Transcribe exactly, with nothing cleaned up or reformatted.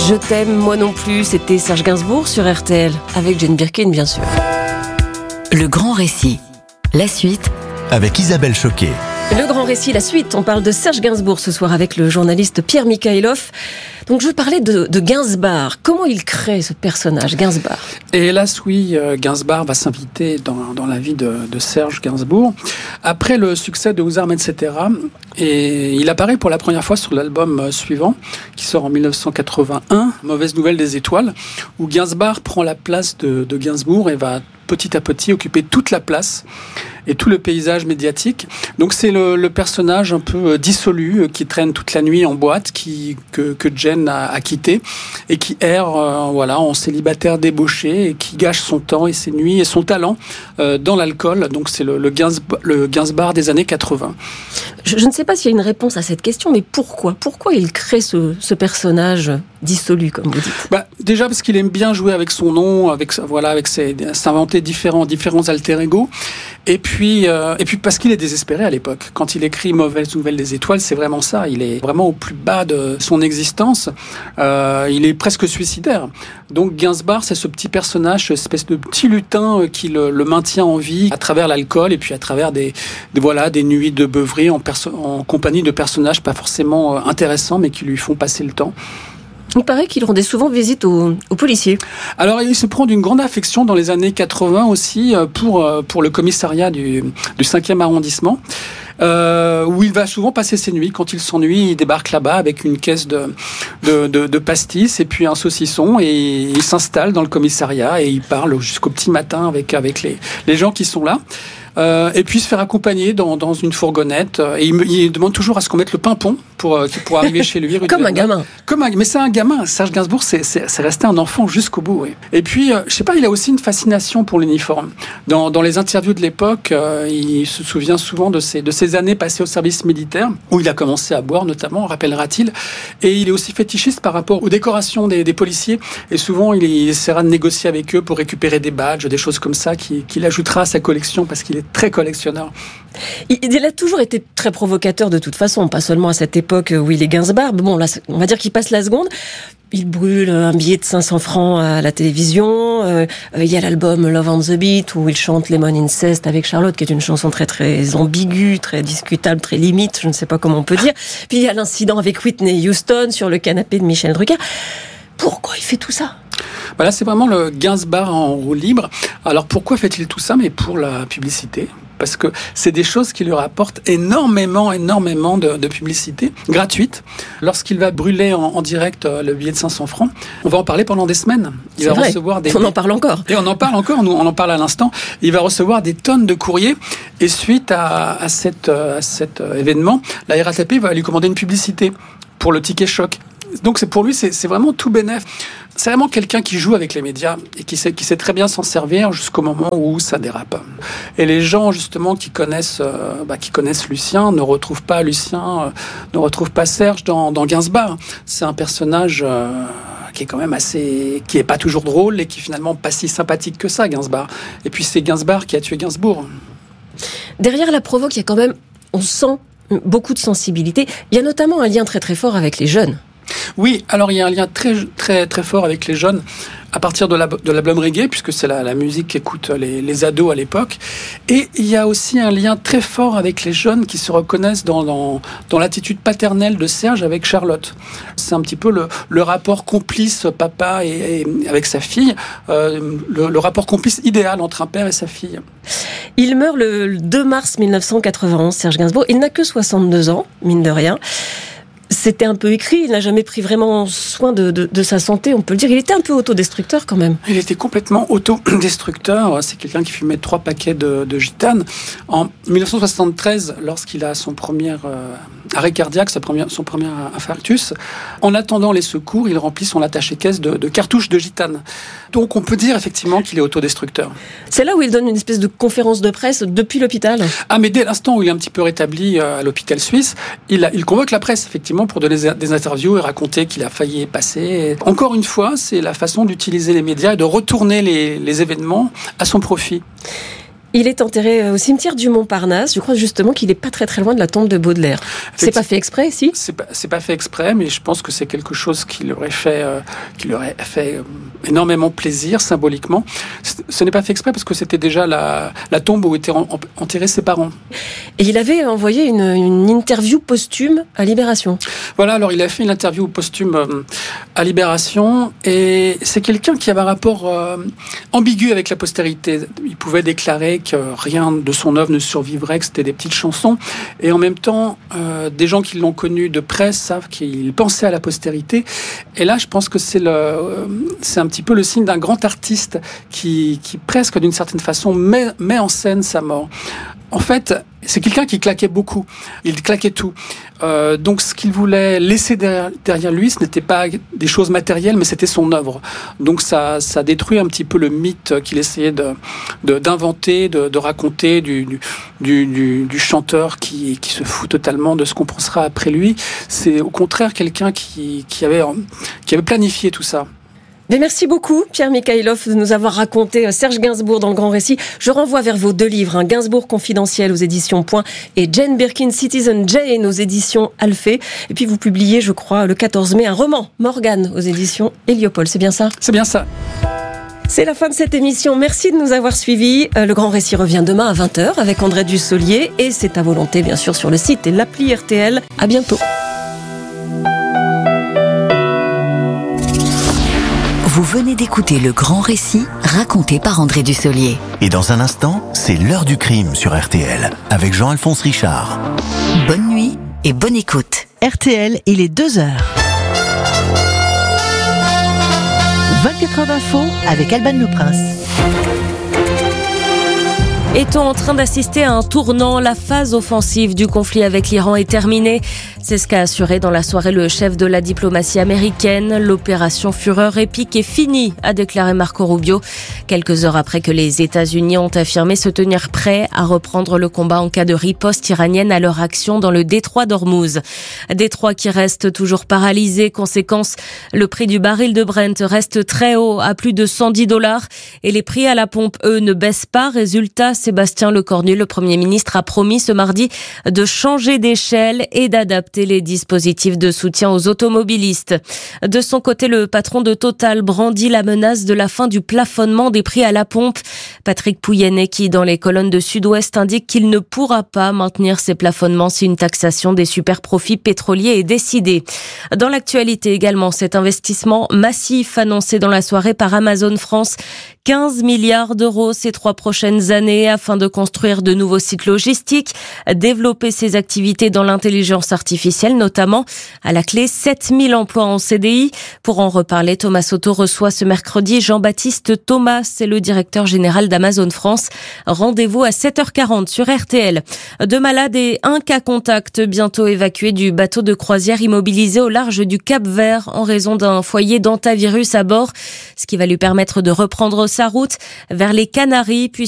Je t'aime, moi non plus, c'était Serge Gainsbourg sur R T L, avec Jane Birkin bien sûr. Le grand récit, la suite, avec Isabelle Choquet. Le grand récit, la suite, on parle de Serge Gainsbourg ce soir avec le journaliste Pierre Mikhaïlov. Donc je veux parler de, de Gainsbar. Comment il crée ce personnage, Gainsbar ? Et hélas, oui, Gainsbar va s'inviter dans, dans la vie de, de Serge Gainsbourg. Après le succès de Aux armes, et cetera, et il apparaît pour la première fois sur l'album suivant, qui sort en dix-neuf cent quatre-vingt-un, Mauvaise nouvelle des étoiles, où Gainsbar prend la place de, de Gainsbourg et va petit à petit occuper toute la place et tout le paysage médiatique. Donc c'est le, le personnage un peu dissolu qui traîne toute la nuit en boîte, qui, que, que Jane a, a quitté et qui erre euh, voilà, en célibataire débauché et qui gâche son temps et ses nuits et son talent euh, dans l'alcool. Donc c'est le, le, Gainsbar, le Gainsbar des années quatre-vingts. Je, je ne sais pas s'il y a une réponse à cette question, mais pourquoi Pourquoi il crée ce, ce personnage dissolu, comme vous dites ? Bah, déjà parce qu'il aime bien jouer avec son nom, avec, voilà, avec ses, s'inventer différents, différents alter ego. Et puis, euh, et puis parce qu'il est désespéré à l'époque. Quand il écrit Mauvaise nouvelle des étoiles, c'est vraiment ça. Il est vraiment au plus bas de son existence. Euh, il est presque suicidaire. Donc Gainsbar, c'est ce petit personnage, cette espèce de petit lutin qui le, le maintient en vie à travers l'alcool et puis à travers des, des voilà, des nuits de beuverie en, perso- en compagnie de personnages pas forcément intéressants, mais qui lui font passer le temps. Il paraît qu'il rendait souvent visite aux, aux policiers. Alors, il se prend d'une grande affection dans les années quatre-vingts aussi pour, pour le commissariat du, du cinquième arrondissement. Euh, où il va souvent passer ses nuits. Quand il s'ennuie, il débarque là-bas avec une caisse de, de, de, de pastis et puis un saucisson et il s'installe dans le commissariat et il parle jusqu'au petit matin avec, avec les, les gens qui sont là. Euh, et puis se faire accompagner dans, dans une fourgonnette. Et il, me, il demande toujours à ce qu'on mette le pimpon pour, pour arriver chez lui. Comme un gamin. Comme un, mais c'est un gamin. Serge Gainsbourg, c'est, c'est, c'est resté un enfant jusqu'au bout. Oui. Et puis, euh, je sais pas, il a aussi une fascination pour l'uniforme. Dans, dans les interviews de l'époque, euh, il se souvient souvent de ses, de ses années passées au service militaire, où il a commencé à boire notamment, rappellera-t-il. Et il est aussi fétichiste par rapport aux décorations des, des policiers. Et souvent, il, il essaiera de négocier avec eux pour récupérer des badges, des choses comme ça, qu'il, qu'il ajoutera à sa collection parce qu'il est très collectionneur. Il a toujours été très provocateur de toute façon, pas seulement à cette époque où il est Gainsbar. Bon, là, on va dire qu'il passe la seconde. Il brûle un billet de cinq cents francs à la télévision. Euh, il y a l'album Love on the Beat où il chante Lemon Incest avec Charlotte, qui est une chanson très très ambiguë, très discutable, très limite, je ne sais pas comment on peut dire. Puis il y a l'incident avec Whitney Houston sur le canapé de Michel Drucker. Pourquoi il fait tout ça ? Bah là, c'est vraiment le Gainsbar en roue libre. Alors pourquoi fait-il tout ça ? Mais pour la publicité. Parce que c'est des choses qui lui rapportent énormément, énormément de, de publicité gratuite. Lorsqu'il va brûler en, en direct le billet de cinq cents francs, on va en parler pendant des semaines. Il c'est va vrai. recevoir des... On en parle encore. Et on en parle encore, nous on en parle à l'instant. Il va recevoir des tonnes de courriers. Et suite à, à, cette, à cet événement, la R A T P va lui commander une publicité pour le ticket choc. Donc c'est pour lui, c'est, c'est vraiment tout bénef. C'est vraiment quelqu'un qui joue avec les médias et qui sait, qui sait très bien s'en servir jusqu'au moment où ça dérape. Et les gens justement qui connaissent, euh, bah, qui connaissent Lucien ne retrouvent pas Lucien, euh, ne retrouvent pas Serge dans, dans Gainsbar. C'est un personnage euh, qui est quand même assez, qui est pas toujours drôle et qui est finalement pas si sympathique que ça, Gainsbar. Et puis c'est Gainsbar qui a tué Gainsbourg. Derrière la provoque, il y a quand même, on sent beaucoup de sensibilité. Il y a notamment un lien très très fort avec les jeunes. Oui, alors il y a un lien très très très fort avec les jeunes à partir de, la, de l'album reggae, puisque c'est la, la musique qu'écoutent les, les ados à l'époque. Et il y a aussi un lien très fort avec les jeunes qui se reconnaissent dans, dans, dans l'attitude paternelle de Serge avec Charlotte. C'est un petit peu le, le rapport complice papa et, et avec sa fille, euh, le, le rapport complice idéal entre un père et sa fille. Il meurt le deux mars mille neuf cent quatre-vingt-onze, Serge Gainsbourg. Il n'a que soixante-deux ans, mine de rien. C'était un peu écrit, il n'a jamais pris vraiment soin de, de, de sa santé, on peut le dire. Il était un peu autodestructeur quand même. Il était complètement autodestructeur. C'est quelqu'un qui fumait trois paquets de, de gitane. En dix-neuf cent soixante-treize, lorsqu'il a son premier euh, arrêt cardiaque, sa première, son premier infarctus, en attendant les secours, il remplit son attaché-caisse de, de cartouches de gitane. Donc on peut dire effectivement qu'il est autodestructeur. C'est là où il donne une espèce de conférence de presse depuis l'hôpital. Ah, mais dès l'instant où il est un petit peu rétabli à l'hôpital suisse, il, a, il convoque la presse effectivement pour donner des interviews et raconter qu'il a failli passer. Encore une fois, c'est la façon d'utiliser les médias et de retourner les, les événements à son profit. Il est enterré au cimetière du Montparnasse. Je crois justement qu'il n'est pas très très loin de la tombe de Baudelaire. C'est pas fait exprès, si ? C'est pas, c'est pas fait exprès, mais je pense que c'est quelque chose qui leur aurait fait, euh, qui leur aurait fait euh, énormément plaisir symboliquement. Ce n'est pas fait exprès parce que c'était déjà la, la tombe où étaient en, en, enterrés ses parents. Et il avait envoyé une, une interview posthume à Libération. Voilà, alors il a fait une interview posthume euh, à Libération, et c'est quelqu'un qui avait un rapport euh, ambigu avec la postérité. Il pouvait déclarer que rien de son œuvre ne survivrait, que c'était des petites chansons, et en même temps, euh, des gens qui l'ont connu de près savent qu'il pensait à la postérité. Et là, je pense que c'est le, euh, c'est un petit peu le signe d'un grand artiste qui, qui presque d'une certaine façon met, met en scène sa mort. En fait, c'est quelqu'un qui claquait beaucoup. Il claquait tout. Euh, donc, ce qu'il voulait laisser derrière, derrière lui, ce n'était pas des choses matérielles, mais c'était son œuvre. Donc, ça, ça détruit un petit peu le mythe qu'il essayait de, de, d'inventer, de, de raconter du, du, du, du chanteur qui, qui se fout totalement de ce qu'on pensera après lui. C'est au contraire quelqu'un qui, qui avait, qui avait planifié tout ça. Mais merci beaucoup, Pierre Mikhaïlov, de nous avoir raconté Serge Gainsbourg dans le Grand Récit. Je renvoie vers vos deux livres, hein, Gainsbourg confidentiel aux éditions Point et Jane Birkin, Citizen Jane aux éditions Alphée. Et puis vous publiez, je crois, le quatorze mai, un roman, Morgane, aux éditions Héliopole. C'est bien ça ? C'est bien ça. C'est la fin de cette émission. Merci de nous avoir suivis. Le Grand Récit revient demain à vingt heures avec André Dussolier. Et c'est à volonté, bien sûr, sur le site et l'appli R T L. À bientôt. Vous venez d'écouter Le Grand Récit, raconté par André Dussolier. Et dans un instant, c'est l'heure du crime sur R T L, avec Jean-Alphonse Richard. Bonne nuit et bonne écoute. R T L, il est deux heures. vingt-quatre heures d'info avec Alban Le Prince. Est-on en train d'assister à un tournant ? La phase offensive du conflit avec l'Iran est terminée. C'est ce qu'a assuré dans la soirée le chef de la diplomatie américaine. L'opération Fureur épique est finie, a déclaré Marco Rubio, quelques heures après que les États-Unis ont affirmé se tenir prêts à reprendre le combat en cas de riposte iranienne à leur action dans le détroit d'Ormuz. Détroit qui reste toujours paralysé. Conséquence, le prix du baril de Brent reste très haut, à plus de cent dix dollars, et les prix à la pompe, eux, ne baissent pas. Résultat, Sébastien Lecornu, le Premier ministre, a promis ce mardi de changer d'échelle et d'adapter les dispositifs de soutien aux automobilistes. De son côté, le patron de Total brandit la menace de la fin du plafonnement des prix à la pompe. Patrick Pouyanné, qui dans les colonnes de Sud-Ouest indique qu'il ne pourra pas maintenir ces plafonnements si une taxation des super-profits pétroliers est décidée. Dans l'actualité également, cet investissement massif annoncé dans la soirée par Amazon France, quinze milliards d'euros ces trois prochaines années afin de construire de nouveaux sites logistiques, développer ses activités dans l'intelligence artificielle notamment. À la clé, sept mille emplois en C D I. Pour en reparler, Thomas Soto reçoit ce mercredi Jean-Baptiste Thomas, c'est le directeur général d'Amazon France. Rendez-vous à sept heures quarante sur R T L. Deux malades et un cas contact bientôt évacués du bateau de croisière immobilisé au large du Cap-Vert en raison d'un foyer d'hantavirus à bord, ce qui va lui permettre de reprendre sa route vers les Canaries puis